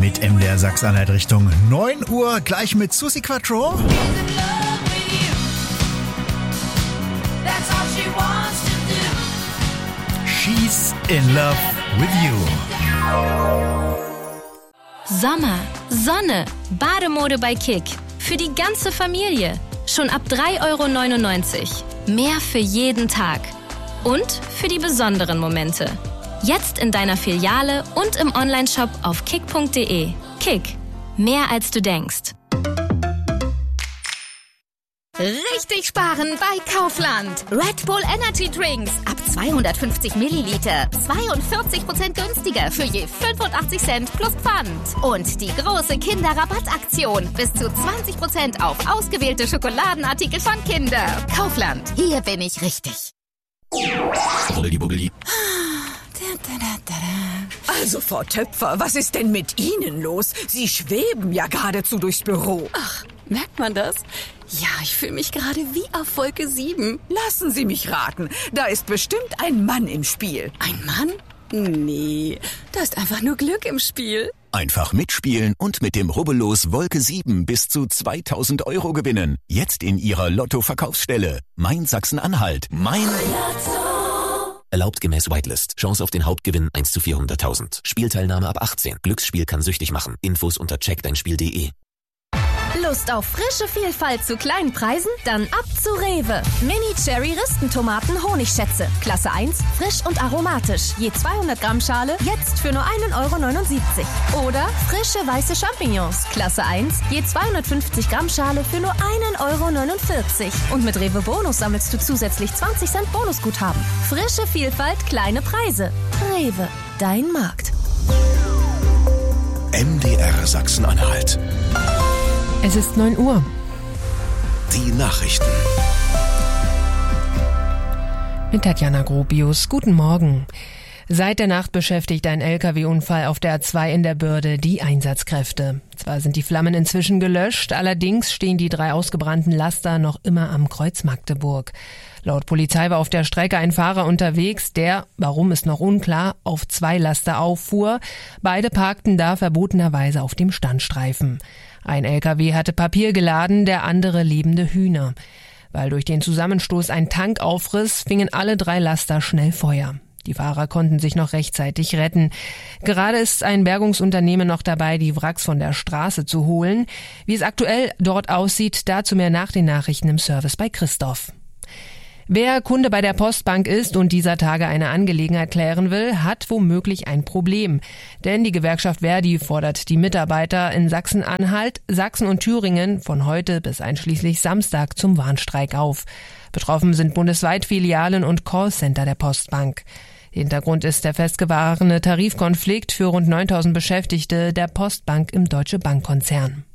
mit MDR Sachsen-Anhalt Richtung 9 Uhr. Gleich mit Susi Quattro. She's in love with you. Sommer, Sonne, Bademode bei Kick. Für die ganze Familie. Schon ab 3,99 €. Mehr für jeden Tag. Und für die besonderen Momente. Jetzt in deiner Filiale und im Onlineshop auf kick.de. Kick. Mehr als du denkst. Richtig sparen bei Kaufland. Red Bull Energy Drinks ab 250 Milliliter. 42% günstiger für je 85 Cent plus Pfand. Und die große Kinderrabattaktion. Bis zu 20% auf ausgewählte Schokoladenartikel von Kinder. Kaufland. Hier bin ich richtig. Also, Frau Töpfer, was ist denn mit Ihnen los? Sie schweben ja geradezu durchs Büro. Ach, merkt man das? Ja, ich fühle mich gerade wie auf Wolke 7. Lassen Sie mich raten, da ist bestimmt ein Mann im Spiel. Ein Mann? Nee, da ist einfach nur Glück im Spiel. Einfach mitspielen und mit dem Rubbellos Wolke 7 bis zu 2.000 € gewinnen. Jetzt in Ihrer Lotto-Verkaufsstelle. Mein Sachsen-Anhalt. Mein Lotto. Erlaubt gemäß Whitelist. Chance auf den Hauptgewinn 1 zu 400.000. Spielteilnahme ab 18. Glücksspiel kann süchtig machen. Infos unter checkdeinspiel.de. Lust auf frische Vielfalt zu kleinen Preisen? Dann ab zu Rewe. Mini-Cherry-Ristentomaten Honigschätze. Klasse 1, frisch und aromatisch. Je 200 Gramm Schale, jetzt für nur 1,79 € Oder frische weiße Champignons. Klasse 1, je 250 Gramm Schale für nur 1,49 € Und mit Rewe Bonus sammelst du zusätzlich 20 Cent Bonusguthaben. Frische Vielfalt, kleine Preise. Rewe, dein Markt. MDR Sachsen-Anhalt. Es ist 9 Uhr. Die Nachrichten. Mit Tatjana Gropius. Guten Morgen. Seit der Nacht beschäftigt ein LKW-Unfall auf der A2 in der Bürde die Einsatzkräfte. Zwar sind die Flammen inzwischen gelöscht, allerdings stehen die 3 ausgebrannten Laster noch immer am Kreuz Magdeburg. Laut Polizei war auf der Strecke ein Fahrer unterwegs, der, warum ist noch unklar, auf 2 Laster auffuhr. Beide parkten da verbotenerweise auf dem Standstreifen. Ein LKW hatte Papier geladen, der andere lebende Hühner. Weil durch den Zusammenstoß ein Tank aufriss, fingen alle 3 Laster schnell Feuer. Die Fahrer konnten sich noch rechtzeitig retten. Gerade ist ein Bergungsunternehmen noch dabei, die Wracks von der Straße zu holen. Wie es aktuell dort aussieht, dazu mehr nach den Nachrichten im Service bei Christoph. Wer Kunde bei der Postbank ist und dieser Tage eine Angelegenheit klären will, hat womöglich ein Problem. Denn die Gewerkschaft Verdi fordert die Mitarbeiter in Sachsen-Anhalt, Sachsen und Thüringen von heute bis einschließlich Samstag zum Warnstreik auf. Betroffen sind bundesweit Filialen und Callcenter der Postbank. Hintergrund ist der festgefahrene Tarifkonflikt für rund 9.000 Beschäftigte der Postbank im Deutsche Bankkonzern.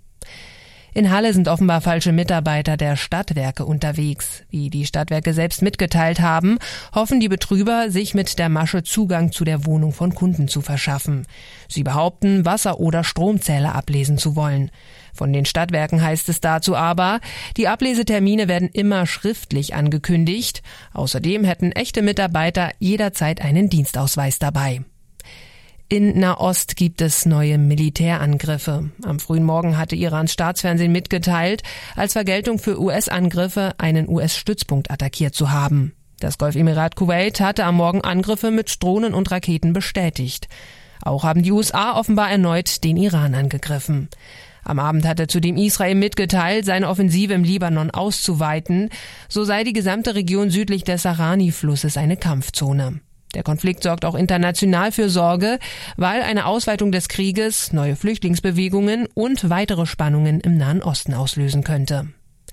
In Halle sind offenbar falsche Mitarbeiter der Stadtwerke unterwegs. Wie die Stadtwerke selbst mitgeteilt haben, hoffen die Betrüger, sich mit der Masche Zugang zu der Wohnung von Kunden zu verschaffen. Sie behaupten, Wasser- oder Stromzähler ablesen zu wollen. Von den Stadtwerken heißt es dazu aber, die Ablesetermine werden immer schriftlich angekündigt. Außerdem hätten echte Mitarbeiter jederzeit einen Dienstausweis dabei. In Nahost gibt es neue Militärangriffe. Am frühen Morgen hatte Irans Staatsfernsehen mitgeteilt, als Vergeltung für US-Angriffe einen US-Stützpunkt attackiert zu haben. Das Golfemirat Kuwait hatte am Morgen Angriffe mit Drohnen und Raketen bestätigt. Auch haben die USA offenbar erneut den Iran angegriffen. Am Abend hatte zudem Israel mitgeteilt, seine Offensive im Libanon auszuweiten. So sei die gesamte Region südlich des Sarani-Flusses eine Kampfzone. Der Konflikt sorgt auch international für Sorge, weil eine Ausweitung des Krieges neue Flüchtlingsbewegungen und weitere Spannungen im Nahen Osten auslösen könnte.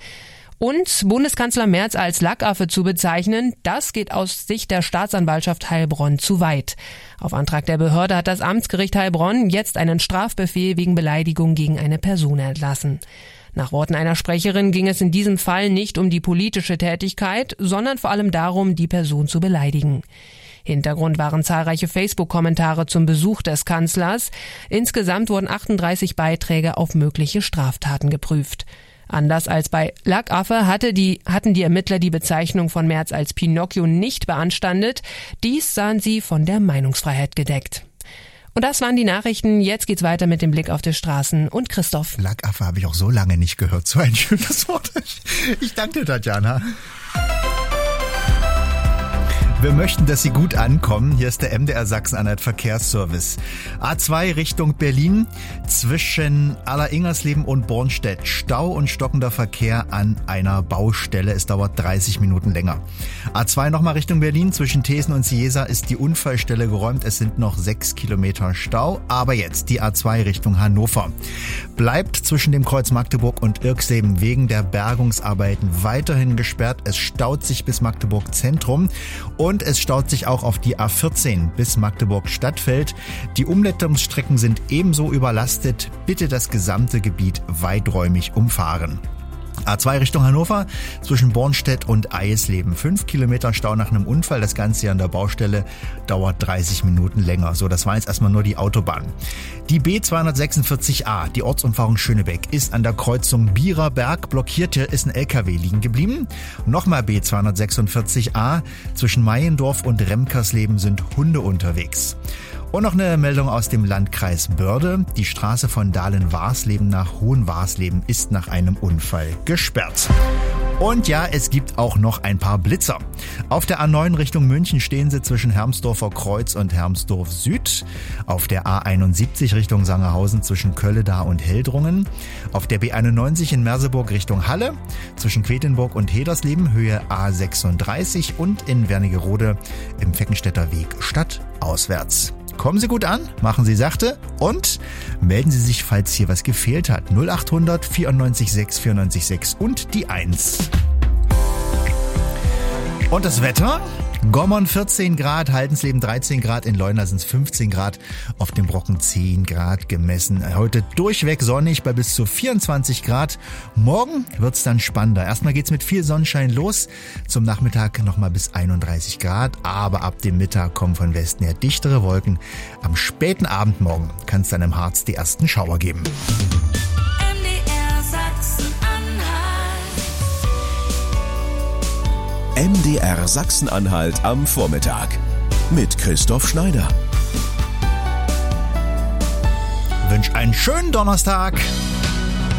Und Bundeskanzler Merz als Lackaffe zu bezeichnen, das geht aus Sicht der Staatsanwaltschaft Heilbronn zu weit. Auf Antrag der Behörde hat das Amtsgericht Heilbronn jetzt einen Strafbefehl wegen Beleidigung gegen eine Person erlassen. Nach Worten einer Sprecherin ging es in diesem Fall nicht um die politische Tätigkeit, sondern vor allem darum, die Person zu beleidigen. Hintergrund waren zahlreiche Facebook-Kommentare zum Besuch des Kanzlers. Insgesamt wurden 38 Beiträge auf mögliche Straftaten geprüft. Anders als bei Lackaffe hatten die Ermittler die Bezeichnung von Merz als Pinocchio nicht beanstandet. Dies sahen sie von der Meinungsfreiheit gedeckt. Und das waren die Nachrichten. Jetzt geht's weiter mit dem Blick auf die Straßen und Christoph. Lackaffe habe ich auch so lange nicht gehört. So ein schönes Wort. Ich danke dir, Tatjana. Wir möchten, dass Sie gut ankommen. Hier ist der MDR Sachsen-Anhalt Verkehrsservice. A2 Richtung Berlin zwischen Alleringersleben und Bornstedt. Stau und stockender Verkehr an einer Baustelle. Es dauert 30 Minuten länger. A2 nochmal Richtung Berlin. Zwischen Thesen und Ciesa ist die Unfallstelle geräumt. Es sind noch 6 Kilometer Stau. Aber jetzt die A2 Richtung Hannover. Bleibt zwischen dem Kreuz Magdeburg und Irksleben wegen der Bergungsarbeiten weiterhin gesperrt. Es staut sich bis Magdeburg Zentrum. Und es staut sich auch auf die A14 bis Magdeburg-Stadtfeld. Die Umleitungsstrecken sind ebenso überlastet. Bitte das gesamte Gebiet weiträumig umfahren. A2 Richtung Hannover zwischen Bornstedt und Eisleben. 5 Kilometer Stau nach einem Unfall. Das Ganze hier an der Baustelle dauert 30 Minuten länger. So, das war jetzt erstmal nur die Autobahn. Die B246a, die Ortsumfahrung Schönebeck, ist an der Kreuzung Biererberg blockiert. Hier ist ein LKW liegen geblieben. Nochmal B246a. Zwischen Meiendorf und Remkersleben sind Hunde unterwegs. Und noch eine Meldung aus dem Landkreis Börde. Die Straße von Dahlen-Warsleben nach Hohenwarsleben ist nach einem Unfall gesperrt. Und ja, es gibt auch noch ein paar Blitzer. Auf der A9 Richtung München stehen sie zwischen Hermsdorfer Kreuz und Hermsdorf Süd. Auf der A71 Richtung Sangerhausen zwischen Kölleda und Heldrungen. Auf der B91 in Merseburg Richtung Halle zwischen Quedlinburg und Hedersleben Höhe A36 und in Wernigerode im Feckenstädter Weg stadtauswärts. Kommen Sie gut an, machen Sie sachte und melden Sie sich, falls hier was gefehlt hat. 0800 94 6 94 6 und die 1. Und das Wetter? Gommern 14 Grad, Haldensleben 13 Grad, in Leuna sind es 15 Grad, auf dem Brocken 10 Grad gemessen. Heute durchweg sonnig bei bis zu 24 Grad. Morgen wird's dann spannender. Erstmal geht's mit viel Sonnenschein los, zum Nachmittag nochmal bis 31 Grad, aber ab dem Mittag kommen von Westen her dichtere Wolken. Am späten Abend morgen kann es dann im Harz die ersten Schauer geben. MDR Sachsen-Anhalt am Vormittag mit Christoph Schneider. Wünsche einen schönen Donnerstag.